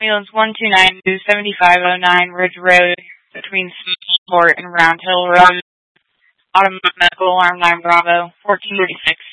Ambulance 129 to 7509 Ridge Road between Smallport and Round Hill Road. Automatic medical alarm 9 Bravo, 1436.